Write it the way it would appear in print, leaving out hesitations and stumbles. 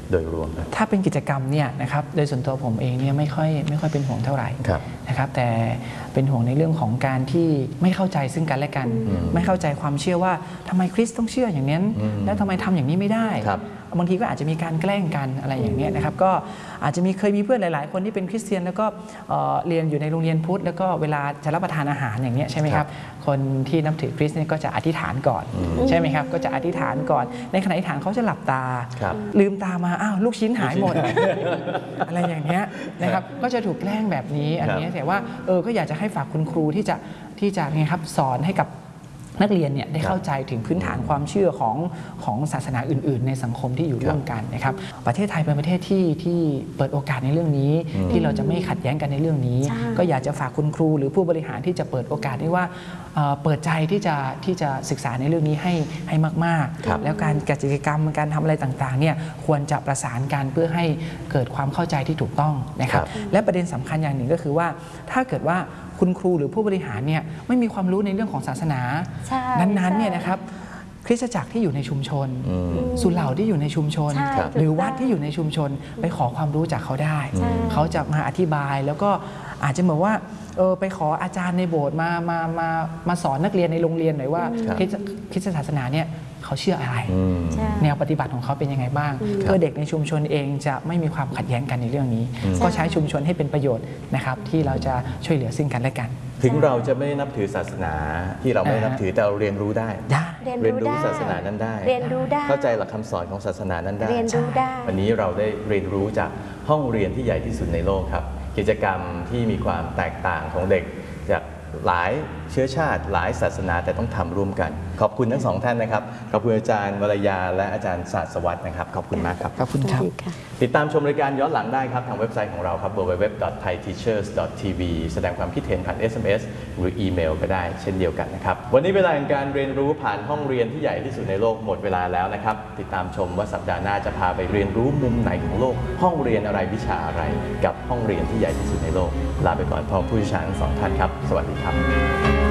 โดยรวมถ้าเป็นกิจกรรมเนี่ยนะครับโดยส่วนตัวผมเองเนี่ยไม่ค่อยเป็นห่วงเท่าไหร่นะครับแต่เป็นห่วงในเรื่องของการที่ไม่เข้าใจซึ่งกันและกันไม่เข้าใจความเชื่อว่าทำไมคริสต์ต้องเชื่ออย่างนั้นแล้วทำไมทำอย่างนี้ไม่ได้บางทีก็อาจจะมีการแกล้งกันอะไรอย่างนี้นะครับก็อาจจะเคยมีเพื่อนหลายๆคนที่เป็นคริสเตียนแล้วก็เรียนอยู่ในโรงเรียนพุทธแล้วก็เวลาจะรับประทานอาหารอย่างนี้ใช่ไหมครับคนที่นับถือคริสต์ก็จะอธิษฐานก่อนใช่ไหมครับก็จะอธิษฐานก่อนในขณะอธิษฐานเขาจะหลับตาลืมตามาอ้าวลูกชิ้นหายหมดอะไรอย่างนี้นะครับก็จะถูกแกล้งแบบนี้อันนี้แต่ว่าก็อยากจะให้ฝากคุณครูที่จะไงครับสอนให้กับนักเรียนเนี่ยได้เข้าใจถึงพื้นฐานความเชื่อของศาสนาอื่นๆในสังคมที่อยู่ร่วมกันนะครับประเทศไทยเป็นประเทศที่เปิดโอกาสในเรื่องนี้ที่เราจะไม่ขัดแย้งกันในเรื่องนี้ก็อยากจะฝากคุณครูหรือผู้บริหารที่จะเปิดโอกาสได้ว่าเปิดใจที่จะศึกษาในเรื่องนี้ให้มากๆแล้วการกิจกรรมการทำอะไรต่างๆเนี่ยควรจะประสานกันเพื่อให้เกิดความเข้าใจที่ถูกต้องนะครับและประเด็นสำคัญอย่างหนึ่งก็คือว่าถ้าเกิดว่าคุณครูหรือผู้บริหารเนี่ยไม่มีความรู้ในเรื่องของศาสนานั้นๆเนี่ยนะครับคริสตจักรที่อยู่ในชุมชนสุเหร่าที่อยู่ในชุมชนหรือวัดที่อยู่ในชุมชนไปขอความรู้จากเขาได้เขาจะมาอธิบายแล้วก็อาจจะเหมือนว่าไปขออาจารย์ในโบสถ์มาสอนนักเรียนในโรงเรียนหน่อยว่าคริสตศาสนาเนี่ยเขาเชื่ออะไรแนวปฏิบัติของเขาเป็นยังไงบ้างเพื่อเด็กในชุมชนเองจะไม่มีความขัดแย้งกันในเรื่องนี้ก็ใช้ชุมชนให้เป็นประโยชน์นะครับที่เราจะช่วยเหลือซึ่งกันและกันถึงเราจะไม่นับถือศาสนาที่เราไม่นับถือแต่เราเรียนรู้ได้เรียนรู้ศาสนานั้นได้เข้าใจหลักคำสอนของศาสนานั้นได้วันนี้เราได้เรียนรู้จากห้องเรียนที่ใหญ่ที่สุดในโลกครับกิจกรรมที่มีความแตกต่างของเด็กจากหลายเชื้อชาติหลายศาสนาแต่ต้องทำร่วมกันขอบคุณทั้งสองท่านนะครับขอบคุณอาจารย์วรยาและอาจารย์ศาสวัสดิ์นะครับขอบคุณมากครับขอบคุณครับติดตามชมรายการย้อนหลังได้ครับทางเว็บไซต์ของเราครับ www.thaiteachers.tv แสดงความคิดเห็นผ่าน SMS หรืออีเมลก็ได้เช่นเดียวกันนะครับวันนี้เวลาการเรียนรู้ผ่านห้องเรียนที่ใหญ่ที่สุดในโลกหมดเวลาแล้วนะครับติดตามชมว่าสัปดาห์หน้าจะพาไปเรียนรู้มุมไหนของโลกห้องเรียนอะไรวิชาอะไรกับห้องเรียนที่ใหญ่ที่สุดในโลกลาไปก่อนพร้อมผู้เชี่ยวชาญทั้งสองท่านครับสวัสดีครับ